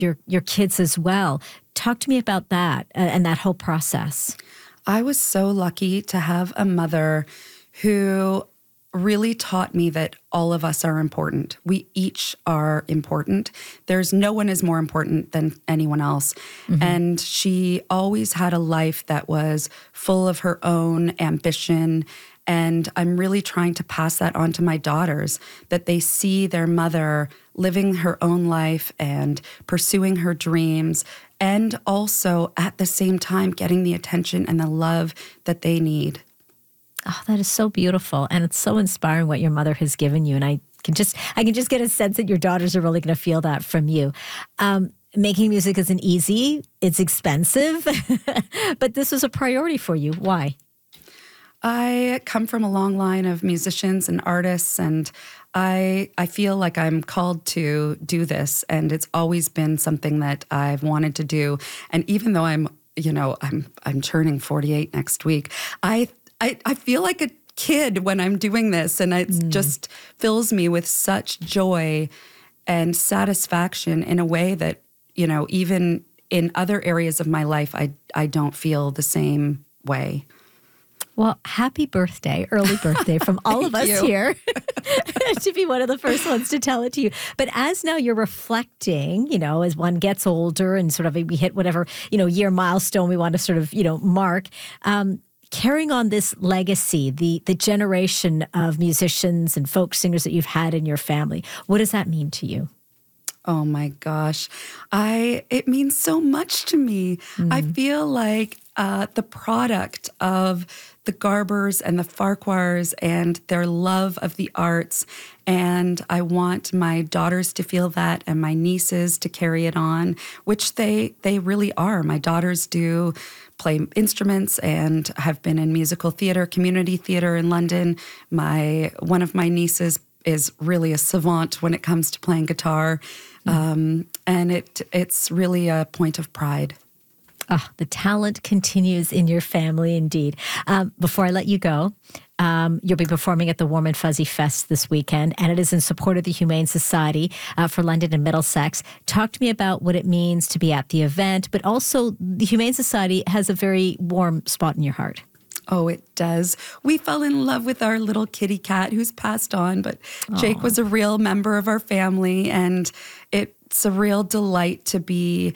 your kids as well. Talk to me about that and that whole process. I was so lucky to have a mother who really taught me that all of us are important. We each are important. There's no one is more important than anyone else. Mm-hmm. And she always had a life that was full of her own ambition. And I'm really trying to pass that on to my daughters, that they see their mother living her own life and pursuing her dreams, and also at the same time getting the attention and the love that they need. Oh, that is so beautiful. And it's so inspiring what your mother has given you. And I can just get a sense that your daughters are really going to feel that from you. Making music isn't easy. It's expensive. But this was a priority for you. Why? I come from a long line of musicians and artists, and I feel like I'm called to do this. And it's always been something that I've wanted to do. And even though I'm turning 48 next week, I feel like a kid when I'm doing this, and it just fills me with such joy and satisfaction in a way that, even in other areas of my life, I don't feel the same way. Well, happy birthday, early birthday from all of us here to be one of the first ones to tell it to you. But as now you're reflecting, as one gets older and sort of we hit whatever, year milestone we want to sort of, mark, carrying on this legacy, the generation of musicians and folk singers that you've had in your family, what does that mean to you? Oh my gosh. It means so much to me. Mm-hmm. I feel like the product of the Garbers and the Farquhars and their love of the arts. And I want my daughters to feel that and my nieces to carry it on, which they really are. My daughters do play instruments and have been in musical theater, community theater in London. One of my nieces is really a savant when it comes to playing guitar. And it's really a point of pride. Oh, the talent continues in your family indeed. Before I let you go, you'll be performing at the Warm and Fuzzy Fest this weekend, and it is in support of the Humane Society for London and Middlesex. Talk to me about what it means to be at the event, but also the Humane Society has a very warm spot in your heart. Oh, it does. We fell in love with our little kitty cat who's passed on, but Jake was a real member of our family, and it's a real delight to be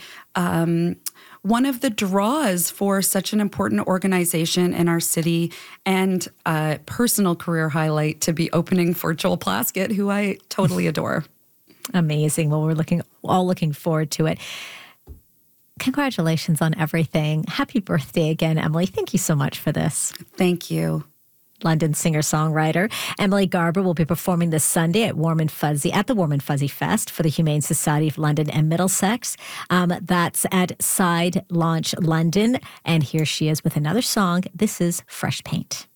one of the draws for such an important organization in our city, and a personal career highlight to be opening for Joel Plaskett, who I totally adore. Amazing. Well, we're all looking forward to it. Congratulations on everything. Happy birthday again, Emily. Thank you so much for this. Thank you. London singer-songwriter Emily Garber will be performing this Sunday at the Warm and Fuzzy Fest for the Humane Society of London and Middlesex. That's at Side Launch London. And here she is with another song. This is Fresh Paint.